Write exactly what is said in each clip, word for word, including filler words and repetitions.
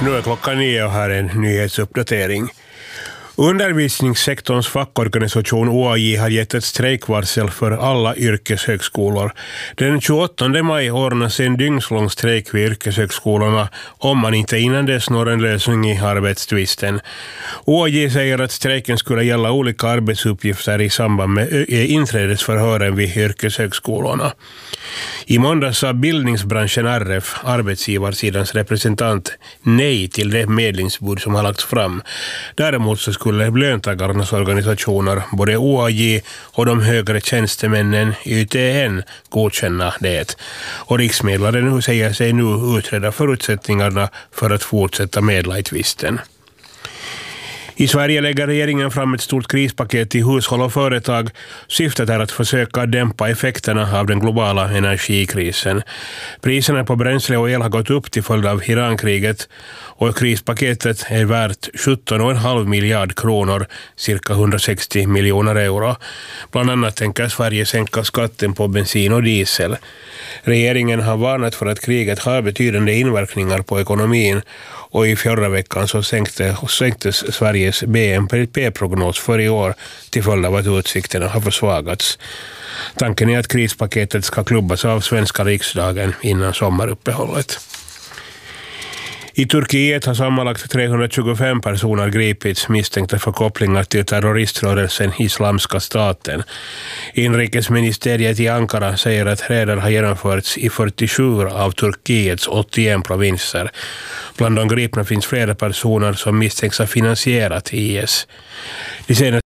Nu är klockan nio och här är en nyhetsuppdatering. Undervisningssektorns fackorganisation O A J har gett ett strejkvarsel för alla yrkeshögskolor. Den tjugoåttonde maj ordnas en dygnslång strejk vid yrkeshögskolorna om man inte innan dess når en lösning i arbetstvisten. O A J säger att strejken skulle gälla olika arbetsuppgifter i samband med inträdesförhören vid yrkeshögskolorna. I måndag sa bildningsbranschen R F, arbetsgivarsidans representant, nej till det medlingsbud som har lagts fram. Däremot så skulle löntagarnas organisationer, både O A J och de högre tjänstemännen Y T N, godkänna det. Och riksmedlaren säger sig nu utreda förutsättningarna för att fortsätta medla i tvisten. I Sverige lägger regeringen fram ett stort krispaket till hushåll och företag. Syftet är att försöka dämpa effekterna av den globala energikrisen. Priserna på bränsle och el har gått upp till följd av Irankriget och krispaketet är värt sjutton komma fem miljard kronor, cirka hundrasextio miljoner euro. Bland annat tänker Sverige sänka skatten på bensin och diesel. Regeringen har varnat för att kriget har betydande inverkningar på ekonomin och i förra veckan så sänkte, sänktes Sveriges B N P-prognos för i år till följd av att utsikterna har försvagats. Tanken är att krispaketet ska klubbas av svenska riksdagen innan sommaruppehållet. I Turkiet har sammanlagt trehundratjugofem personer gripits misstänkta för kopplingar till terroriströrelsen Islamska staten. Inrikesministeriet i Ankara säger att räder har genomförts i fyrtiosju av Turkiets åttioen provinser. Bland de gripna finns flera personer som misstänks ha finansierat I S. De senaste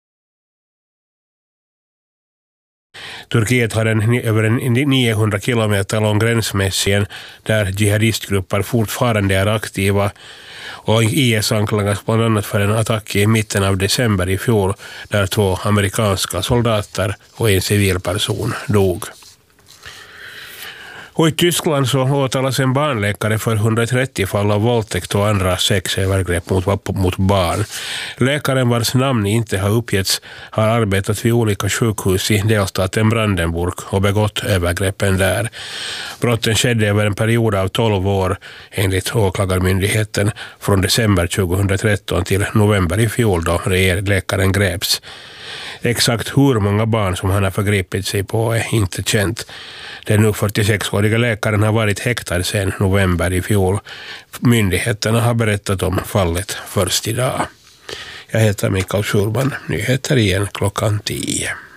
Turkiet har en, över en niohundra kilometer lång gränsmässig där jihadistgrupper fortfarande är aktiva och I S anklagas bland annat för en attack i mitten av december i fjol där två amerikanska soldater och en civilperson dog. Och i Tyskland så åtalas en barnläkare för hundratrettio fall av våldtäkt och andra sexövergrepp mot, mot barn. Läkaren vars namn inte har uppgetts har arbetat vid olika sjukhus i delstaten Brandenburg och begått övergreppen där. Brotten skedde över en period av tolv år enligt åklagarmyndigheten från december tjugohundratretton till november i fjol då läkaren greps. Exakt hur många barn som han har förgripit sig på är inte känt. Den nu fyrtiosexåriga läkaren har varit häktad sedan november i fjol. Myndigheterna har berättat om fallet först idag. Jag heter Mikael Schulman. Nyheter igen klockan tio.